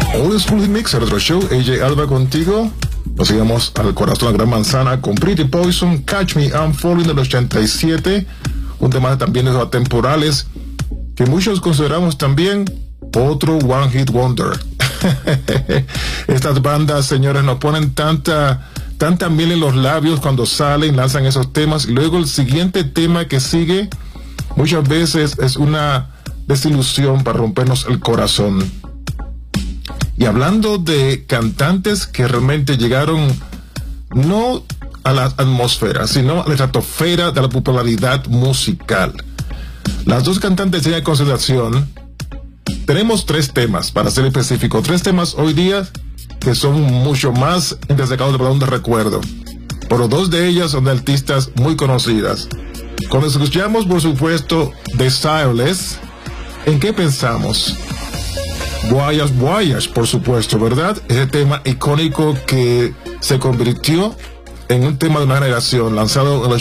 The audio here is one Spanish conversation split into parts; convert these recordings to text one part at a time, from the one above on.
Old School Hit Mix, el otro show, AJ Alba contigo. Nos sigamos al corazón de la Gran Manzana con Pretty Poison, Catch Me I'm Falling del 87, un tema también de los atemporales que muchos consideramos también otro One Hit Wonder. Estas bandas, señores, nos ponen tanta miel en los labios cuando salen, lanzan esos temas, y luego el siguiente tema que sigue muchas veces es una desilusión para rompernos el corazón. Y hablando de cantantes que realmente llegaron no a la atmósfera, sino a la estratosfera de la popularidad musical, las dos cantantes tienen en consideración. Tenemos 3 temas, para ser específico, 3 temas hoy día que son mucho más destacados del balón de recuerdo, pero 2 de ellas son de artistas muy conocidas. Cuando escuchamos, por supuesto, Desireless, ¿en qué pensamos? Voyage, Voyage, por supuesto, ¿verdad? Ese tema icónico que se convirtió en un tema de una generación, lanzado en el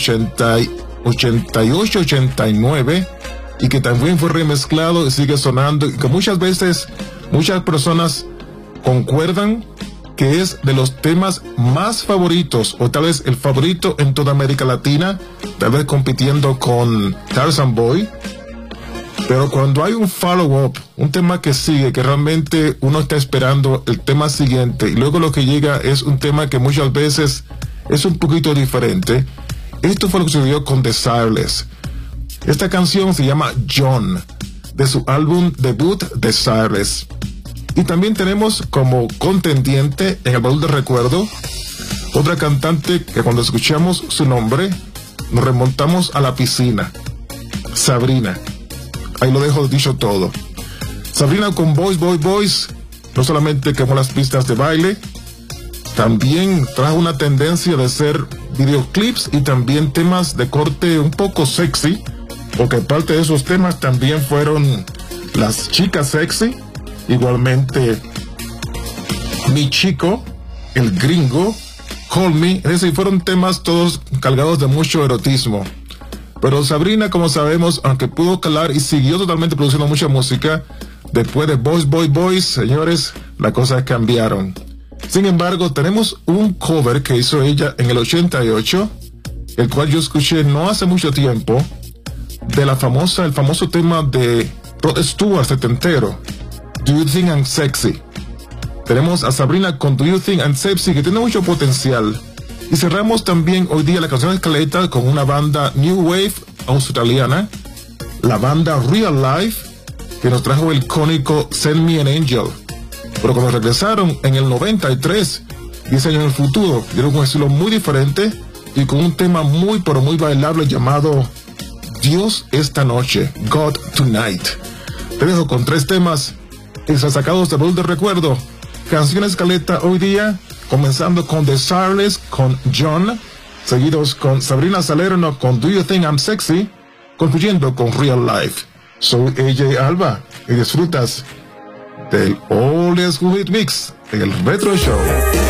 88-89, y que también fue remezclado y sigue sonando, y que muchas veces muchas personas concuerdan que es de los temas más favoritos, o tal vez el favorito en toda América Latina, tal vez compitiendo con Tarzan Boy. Pero cuando hay un follow-up, un tema que sigue, que realmente uno está esperando el tema siguiente, y luego lo que llega es un tema que muchas veces es un poquito diferente, esto fue lo que sucedió con Desireless. Esta canción se llama John, de su álbum debut Desireless. Y también tenemos como contendiente en el baúl de recuerdo otra cantante que cuando escuchamos su nombre nos remontamos a la piscina, Sabrina. Ahí lo dejo dicho todo. Sabrina con Boys, Boys, Boys no solamente quemó las pistas de baile, también trajo una tendencia de hacer videoclips y también temas de corte un poco sexy, porque parte de esos temas también fueron Las Chicas Sexy, igualmente Mi Chico, El Gringo, Call Me, es decir, fueron temas todos cargados de mucho erotismo. Pero Sabrina, como sabemos, aunque pudo calar y siguió totalmente produciendo mucha música, después de Boys, Boys, Boys, señores, las cosas cambiaron. Sin embargo, tenemos un cover que hizo ella en el 88, el cual yo escuché no hace mucho tiempo, de el famoso tema de Rod Stewart setentero, Do You Think I'm Sexy. Tenemos a Sabrina con Do You Think I'm Sexy, que tiene mucho potencial. Y cerramos también hoy día la canción de escaleta con una banda New Wave australiana, la banda Real Life, que nos trajo el icónico Send Me an Angel. Pero cuando regresaron en el 93, 10 años en el futuro, dieron un estilo muy diferente y con un tema muy pero muy bailable llamado Dios esta noche, God Tonight. Te dejo con 3 temas sacados de baúl de recuerdo. Canción escaleta hoy día, comenzando con Desireless con John, seguidos con Sabrina Salerno con Do You Think I'm Sexy, concluyendo con Real Life. Soy AJ Alba y disfrutas del Old School Hit Mix, el Retro Show.